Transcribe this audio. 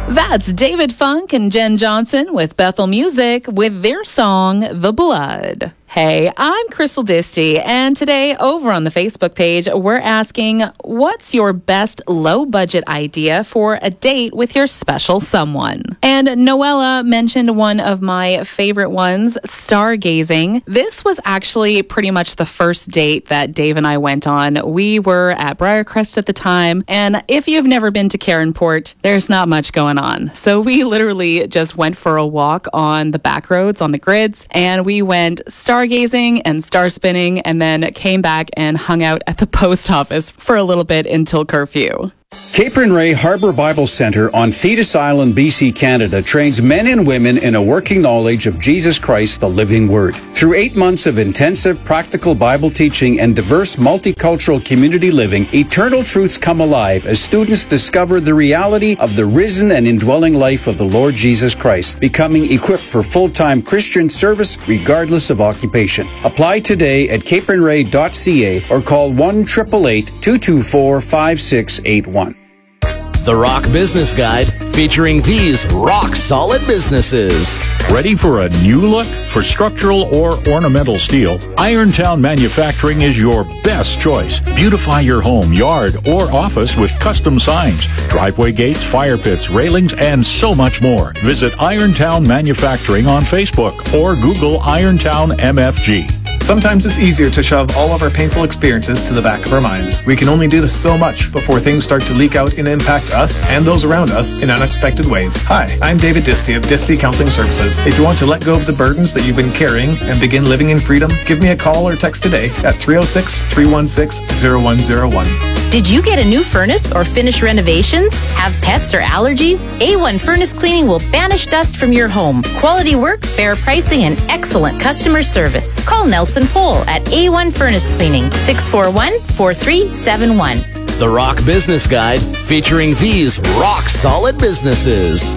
That's David Funk and Jen Johnson with Bethel Music with their song, The Blood. Hey, I'm Crystal Disty, and today over on the Facebook page, we're asking, what's your best low-budget idea for a date with your special someone? And Noella mentioned one of my favorite ones, stargazing. This was actually pretty much the first date that Dave and I went on. We were at Briarcrest at the time, and if you've never been to Caronport, there's not much going on. So we literally just went for a walk on the back roads, on the grids, and we went stargazing and star spinning, and then came back and hung out at the post office for a little bit until curfew. Cape and Ray Harbor Bible Center on Thetis Island, BC, Canada trains men and women in a working knowledge of Jesus Christ, the living Word. Through 8 months of intensive practical Bible teaching and diverse multicultural community living, eternal truths come alive as students discover the reality of the risen and indwelling life of the Lord Jesus Christ, becoming equipped for full-time Christian service regardless of occupation. Apply today at capeandray.ca or call 1-888-224-5681. The Rock Business Guide, featuring these rock-solid businesses. Ready for a new look? For structural or ornamental steel, Irontown Manufacturing is your best choice. Beautify your home, yard, or office with custom signs, driveway gates, fire pits, railings, and so much more. Visit Irontown Manufacturing on Facebook or Google Irontown MFG. Sometimes it's easier to shove all of our painful experiences to the back of our minds. We can only do this so much before things start to leak out and impact us and those around us in unexpected ways. Hi, I'm David Disty of Disty Counseling Services. If you want to let go of the burdens that you've been carrying and begin living in freedom, give me a call or text today at 306-316-0101. Did you get a new furnace or finish renovations? Have pets or allergies? A1 Furnace Cleaning will banish dust from your home. Quality work, fair pricing, and excellent customer service. Call Nelson Pohl at A1 Furnace Cleaning, 641-4371. The Rock Business Guide, featuring these rock-solid businesses.